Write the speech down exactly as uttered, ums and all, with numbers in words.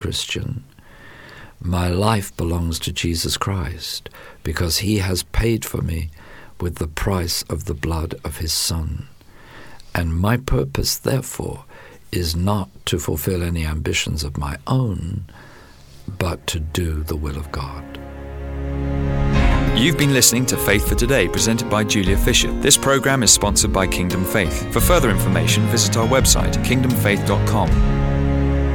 Christian. My life belongs to Jesus Christ because he has paid for me with the price of the blood of his Son. And my purpose, therefore, is not to fulfill any ambitions of my own, but to do the will of God. You've been listening to Faith for Today, presented by Julia Fisher. This program is sponsored by Kingdom Faith. For further information, visit our website, kingdom faith dot com.